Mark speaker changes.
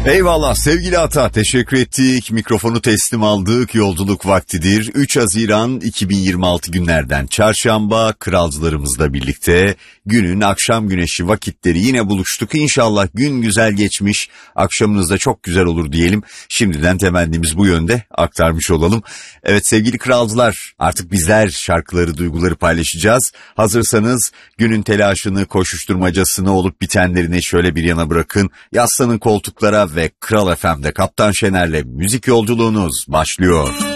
Speaker 1: Eyvallah sevgili Ata, teşekkür ettik, mikrofonu teslim aldık, yolculuk vaktidir. 3 Haziran 2026 günlerden çarşamba, kralcılarımızla birlikte günün akşam güneşi vakitleri yine buluştuk. İnşallah gün güzel geçmiş, akşamınız da çok güzel olur diyelim. Şimdiden temennimiz bu yönde, aktarmış olalım. Evet sevgili kralcılar, artık bizler şarkıları, duyguları paylaşacağız. Hazırsanız günün telaşını, koşuşturmacasını, olup bitenlerini şöyle bir yana bırakın. Yaslanın koltuklara ve Kral FM'de Kaptan Şener'le müzik yolculuğunuz başlıyor.